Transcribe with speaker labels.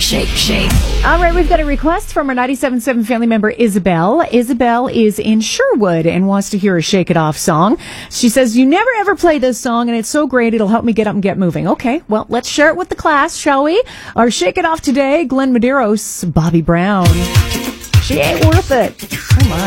Speaker 1: shake.
Speaker 2: All right, we've got a request from our 97.7 family member, Isabel. Isabel is in Sherwood and wants to hear a Shake It Off song. She says, you never ever play this song, and it's so great, it'll help me get up and get moving. Okay, well, let's share it with the class, shall we? Our Shake It Off today, Glenn Medeiros, Bobby Brown. She ain't worth it. Oh, my.